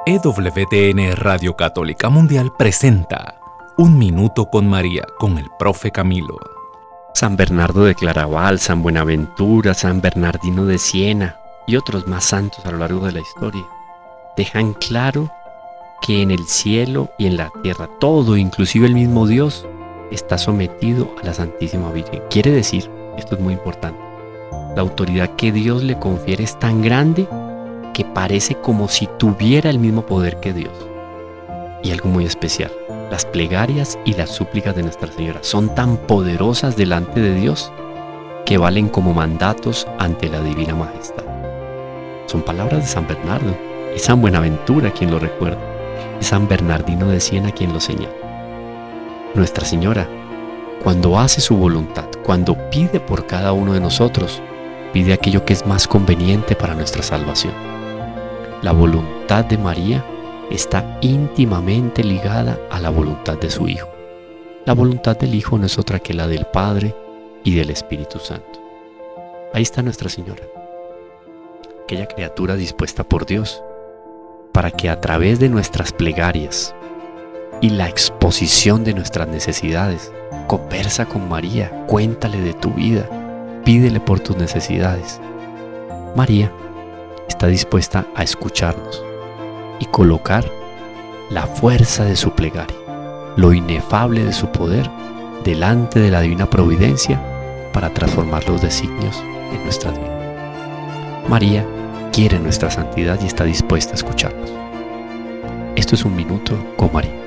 EWTN Radio Católica Mundial presenta Un Minuto con María con el Profe Camilo. San Bernardo de Claraval, San Buenaventura, San Bernardino de Siena y otros más santos a lo largo de la historia dejan claro que en el cielo y en la tierra todo, inclusive el mismo Dios, está sometido a la Santísima Virgen. Quiere decir, esto es muy importante, la autoridad que Dios le confiere es tan grande que parece como si tuviera el mismo poder que Dios. Y algo muy especial, las plegarias y las súplicas de Nuestra Señora son tan poderosas delante de Dios que valen como mandatos ante la Divina Majestad. Son palabras de San Bernardo, y San Buenaventura quien lo recuerda, y San Bernardino de Siena quien lo señala. Nuestra Señora, cuando hace su voluntad, cuando pide por cada uno de nosotros, pide aquello que es más conveniente para nuestra salvación. La voluntad de María está íntimamente ligada a la voluntad de su Hijo. La voluntad del Hijo no es otra que la del Padre y del Espíritu Santo. Ahí está Nuestra Señora, aquella criatura dispuesta por Dios para que a través de nuestras plegarias y la exposición de nuestras necesidades, conversa con María, cuéntale de tu vida, pídele por tus necesidades. María está dispuesta a escucharnos y colocar la fuerza de su plegaria, lo inefable de su poder, delante de la divina providencia para transformar los designios en nuestras vidas. María quiere nuestra santidad y está dispuesta a escucharnos. Esto es Un Minuto con María.